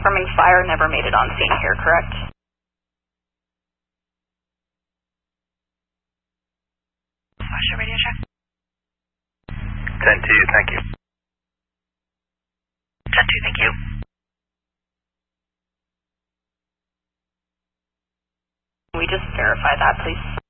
confirming fire never made it on scene here, correct? What's your radio check? 10-2, thank you. 10-2, thank you. Can we just verify that, please?